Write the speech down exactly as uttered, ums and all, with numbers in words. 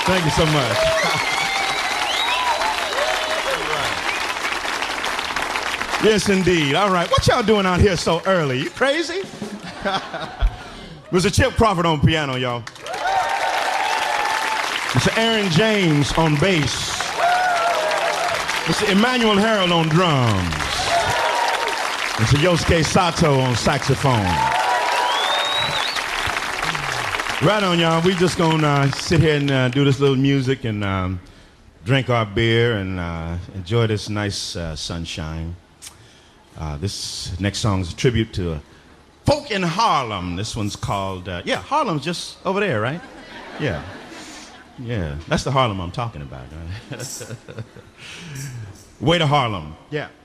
Thank you so much. Yes, indeed. All right. What y'all doing out here so early? You crazy? Mister Chip Crawford on piano, y'all. Mister Aaron James on bass. Mister Emmanuel Harold on drums. Mister Yosuke Sato on saxophone. Right on, y'all. We just gonna uh, sit here and uh, do this little music and um, drink our beer and uh, enjoy this nice uh, sunshine. Uh, this next song is a tribute to folk in Harlem. This one's called, uh, yeah, Harlem's just over there, right? Yeah. Yeah, that's the Harlem I'm talking about, right? Way to Harlem. Yeah.